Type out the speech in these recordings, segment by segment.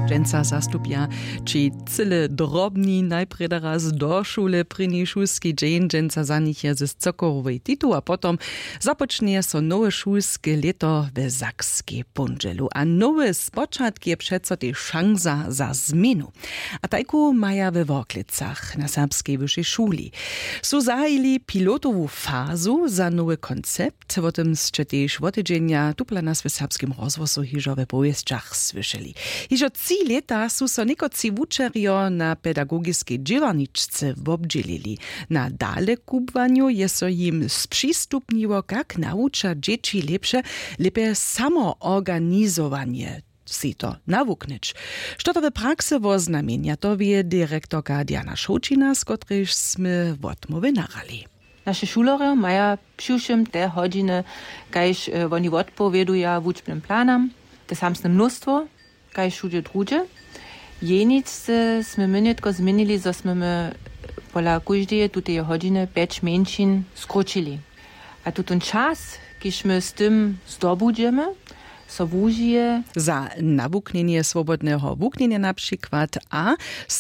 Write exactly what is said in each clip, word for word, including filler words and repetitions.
Dżęca zastupia, či cyle drobni najprije raz do šule prini šulski dżeń, dżęca za nich je ze cokorowej titu, a potom zapocznie so nowe šulske leto w Sakskiej Pundżelu. A nowe spoczatki je przeco te szansa za zmienu. A tajku maja we Worklicach na serbskiej wyższej szuli. Su zahajili pilotową fazu za nowy koncept, o tym jeszcze też w tydzienia tu nas w serbskim rozwoju hiżo we powieściach słyszeli. Hiżo trzy lata su so niekoci wučerjo na pedagogiskiej dziewarniczce wobdzielili. Na dale kubwaniu je so im sprzystupniło, jak naucza dzieci lepsze, lepiej samoorganizowanie si to nawuknąć. Što to w praksy woznamienia, to wie dyrektorka Diana Šočina, z której sme wotmowy narali. Naše šulery maja přiwšim te hodiny, kajž oni odpowieduja wučbnym planam, te samsne mnóstwo, kajž všude drugie. Jenice sme my netko zmenili, zo sme my pola kujždeje tutej hodiny pięć menšin skročili. A tutun čas, kiž my s tym zdobudžeme, so wužije za nawuknienie swobodnego wuknienia na przykład, a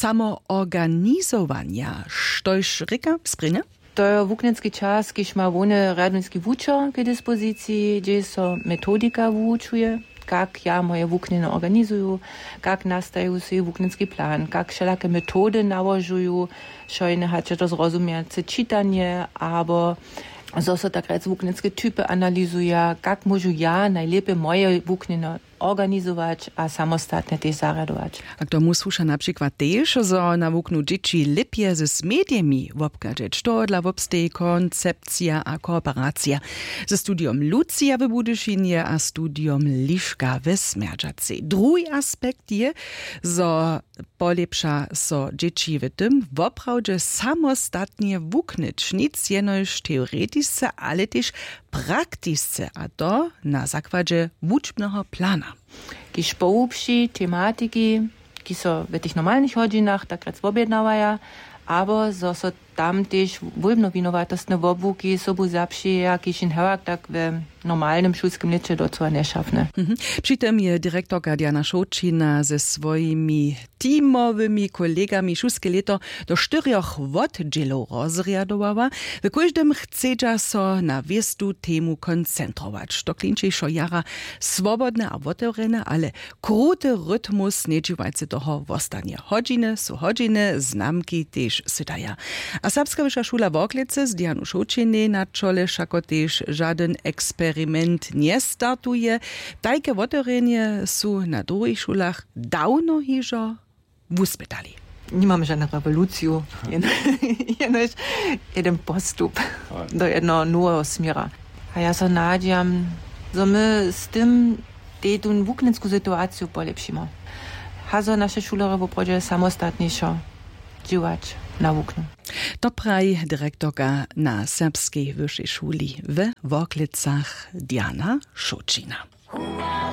samoorganizowania. Štož reka sprinja? To je wuknenski čas, kiž ma wone radninski wučer k dispozycji, gdzie so metodika wučuje, jak ja moje wuknenie organizuju, jak nastają sobie wuknenski plan, jak wszelakie metody nałożuju, szojne hacze to zrozumiałe czytanie, albo so so tak rec wuknenskie typy analizuje, jak możu ja najlepiej moje wuknenie organizować, a samostatnie też zaradować. A kto mu słucha na przykład też, że nawuknu dzieci lepiej z mediami wobkadzeć. To dla wobstej koncepcja a kooperacja ze studium Lucia w Budyszynie a studium Liszka w Smerdżacy. Drugi aspekt je, że polepsza so dzieci w tym woprawdzie samostatnie wuknyć. Nic jenoż teoretyczne, ale też praktyczne, a to na zakładzie wuczbnego plana. Kiž poupši tematiki, ki so v tých normalnych hodzinach takrat objednávaja, aber so so tam też wojbno-winowatostne wobłuki sobu zapšija, kiž in hewak tak w normalnym szulskim lecie do co nie szafne. Mhm. Przy tym je dyrektorka Diana Šočina ze swoimi teamowymi kolegami szulskie leto do czterech oddzielów rozriadowała. W każdym chce so na wiestu temu koncentrować. To klinčejšo jara swobodne a otvorene, ale kruty rytmus niedziewajcy toho wostanie. Hodziny su hodziny, znamki też sydaja. A serbska wyższa szula w Worklicy z Dianu Šočiny na czole szako też żaden eksperyment nie startuje. Tajke otvorenie su na drugich szulach dawno hižo wuspytali. Nie mamy żadną rewolucję, jenoż jeden postup do jednego nowego smiera. A ja so nadziam, że my z tym tę wuknenską sytuację polepszymy. Hazo nasze szulery woprawdzie samostatniejszo działać nawukną. To praj dyrektorka na serbskiej wyższej szuli w Worklicach Diana Šočina.